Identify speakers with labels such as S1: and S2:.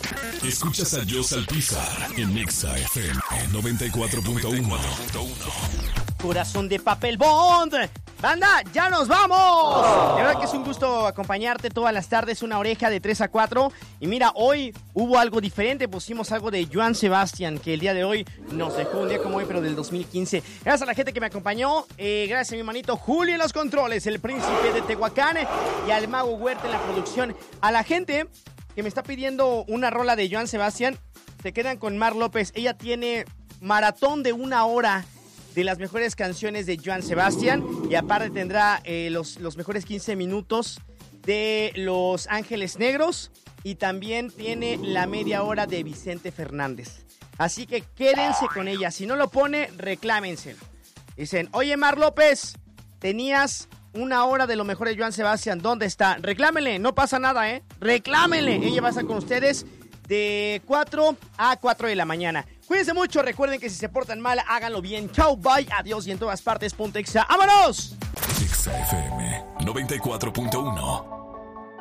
S1: Escuchas a Joss Alpizar en Nexa FM 94.1.
S2: Corazón de papel bond. Banda, ya nos vamos. De verdad que es un gusto acompañarte todas las tardes, una oreja de 3 a 4. Y mira, hoy hubo algo diferente, pusimos algo de Joan Sebastián, que el día de hoy nos dejó un día como hoy, pero del 2015. Gracias a la gente que me acompañó, gracias a mi manito Julio en los controles, el príncipe de Tehuacán, y al Mago Huerta en la producción. A la gente que me está pidiendo una rola de Joan Sebastián, se quedan con Mar López. Ella tiene maratón de 1 hora de las mejores canciones de Joan Sebastián, y aparte tendrá los mejores 15 minutos de Los Ángeles Negros, y también tiene la media hora de Vicente Fernández. Así que quédense con ella. Si no lo pone, reclámenselo. Dicen, oye Mar López, tenías 1 hora de lo mejor de Joan Sebastián, ¿dónde está? Reclámenle, no pasa nada, reclámenle. Ella va a estar con ustedes de 4 a 4 de la mañana. Cuídense mucho, recuerden que si se portan mal, háganlo bien. Chau, bye, adiós, y en todas partes, ponte Exa. ¡Vámonos!
S1: Exa FM 94.1.